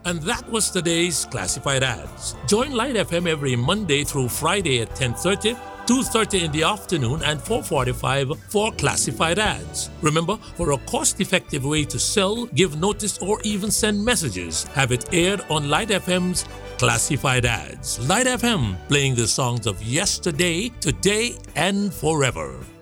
And that was today's Classified Ads. Join Light FM every Monday through Friday at 10:30, 2:30 in the afternoon, and 4:45 for Classified Ads. Remember, for a cost-effective way to sell, give notice, or even send messages, have it aired on Light FM's Classified Ads. Light FM, playing the songs of yesterday, today, and forever.